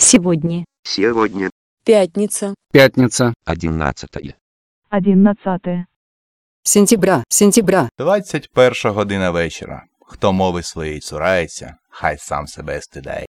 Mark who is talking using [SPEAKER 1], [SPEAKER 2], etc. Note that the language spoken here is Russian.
[SPEAKER 1] Сегодня.
[SPEAKER 2] Сегодня.
[SPEAKER 3] Пятница.
[SPEAKER 4] Пятница.
[SPEAKER 2] 11.
[SPEAKER 5] 11
[SPEAKER 4] Сентября.
[SPEAKER 6] 21 година вечора. Хто мови своєї цурається, хай сам себе стидає.